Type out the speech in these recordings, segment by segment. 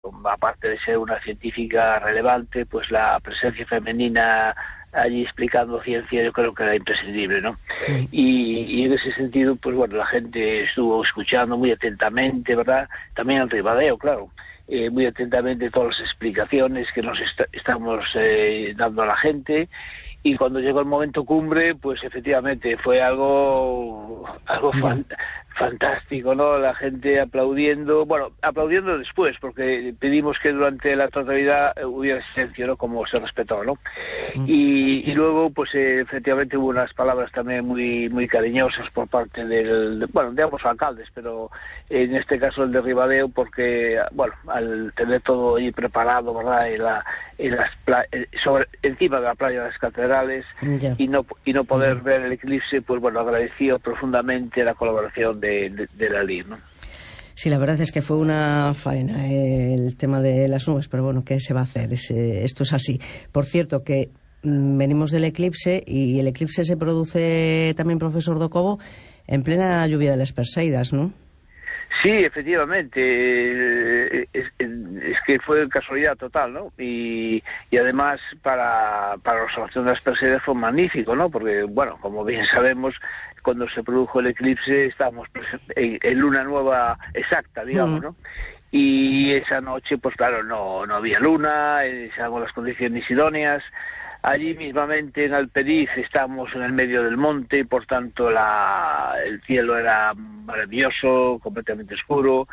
aparte de ser una científica relevante, pues la presencia femenina allí explicando ciencia yo creo que era imprescindible, ¿no? Y en ese sentido, pues bueno, la gente estuvo escuchando muy atentamente, ¿verdad? También el Ribadeo, claro. Muy atentamente todas las explicaciones que nos estamos dando a la gente, y cuando llegó el momento cumbre, pues efectivamente fue algo fantástico, ¿no? La gente aplaudiendo después, porque pedimos que durante la totalidad hubiera silencio, ¿no? Como se respetó, ¿no? Y luego, pues efectivamente hubo unas palabras también muy cariñosas por parte de ambos alcaldes, pero en este caso el de Ribadeo, porque, bueno, al tener todo ahí preparado, ¿verdad? Encima de la playa de las Catedrales, y no poder ver el eclipse, pues bueno, agradeció profundamente la colaboración de la LIR, ¿no? Sí, la verdad es que fue una faena el tema de las nubes, pero bueno, ¿qué se va a hacer? Esto es así. Por cierto, que venimos del eclipse, y el eclipse se produce también, profesor Docobo, en plena lluvia de las Perseidas, ¿no? Sí, efectivamente, es que fue casualidad total, ¿no? Y además para la observación de las Perseidas fue magnífico, ¿no? Porque, bueno, como bien sabemos, cuando se produjo el eclipse estábamos en luna nueva exacta, digamos, ¿no? Y esa noche, pues claro, no había luna, estábamos las condiciones idóneas. Allí mismamente en Alperiz estamos en el medio del monte, y por tanto el cielo era maravilloso, completamente oscuro,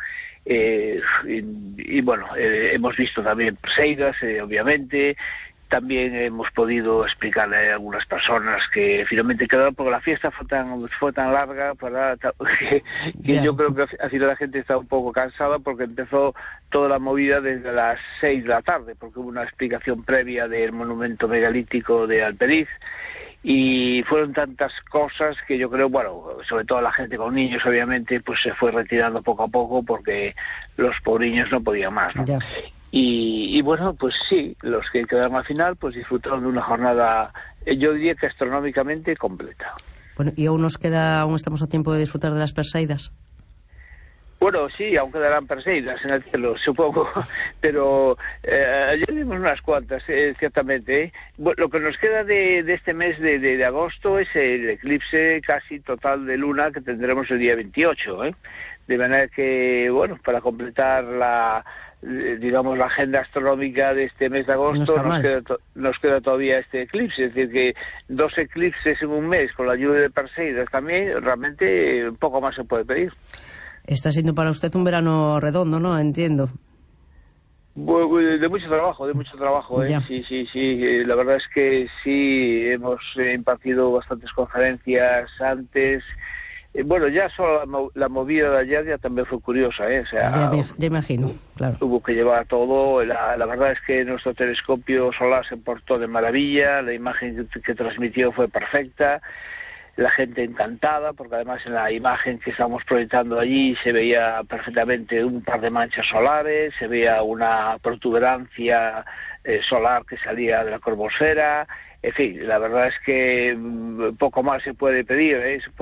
y bueno, hemos visto también Perseidas, obviamente. También hemos podido explicarle a algunas personas que finalmente quedaron, porque la fiesta fue tan larga, ¿verdad? que yo creo que al final la gente está un poco cansada, porque empezó toda la movida desde las 6 de la tarde, porque hubo una explicación previa del monumento megalítico de Alperiz, y fueron tantas cosas que yo creo, bueno, sobre todo la gente con niños, obviamente, pues se fue retirando poco a poco, porque los pobriños no podían más, ¿no? Y bueno, pues sí, los que quedaron al final pues disfrutaron de una jornada, yo diría que astronómicamente completa. Bueno, ¿y aún estamos a tiempo de disfrutar de las Perseidas? Bueno, sí, aún quedarán Perseidas en el cielo, supongo, pero ayer vimos unas cuantas, ciertamente, ¿eh? Bueno, lo que nos queda de este mes de agosto es el eclipse casi total de luna que tendremos el día 28, ¿eh? De manera que, bueno, para completar la agenda astronómica de este mes de agosto, nos queda todavía este eclipse. Es decir, que 2 eclipses en un mes con la lluvia de Perseidas también, realmente un poco más se puede pedir. Está siendo para usted un verano redondo, ¿no? Entiendo. De mucho trabajo, ¿eh? Sí. La verdad es que sí, hemos impartido bastantes conferencias antes. Bueno, ya solo la movida de ayer ya también fue curiosa, ¿eh? O sea, ya imagino, claro. Hubo que llevar todo. La verdad es que nuestro telescopio solar se portó de maravilla, la imagen que transmitió fue perfecta, la gente encantada, porque además en la imagen que estábamos proyectando allí se veía perfectamente un par de manchas solares, se veía una protuberancia solar que salía de la corbosfera. En fin, la verdad es que poco más se puede pedir,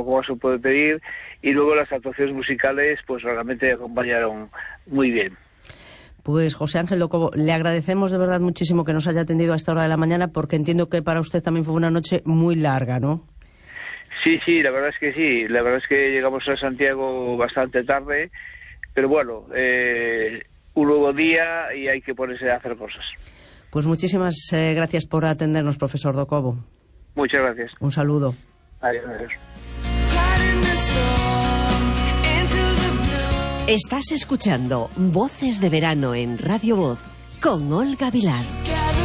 y luego las actuaciones musicales pues realmente acompañaron muy bien. Pues José Ángel Docobo, le agradecemos de verdad muchísimo que nos haya atendido a esta hora de la mañana, porque entiendo que para usted también fue una noche muy larga, ¿no? Sí, la verdad es que sí, la verdad es que llegamos a Santiago bastante tarde, pero bueno, un nuevo día y hay que ponerse a hacer cosas. Pues muchísimas gracias por atendernos, profesor Docobo. Muchas gracias. Un saludo. Adiós. Estás escuchando Voces de Verano en Radio Voz con Olga Vilar.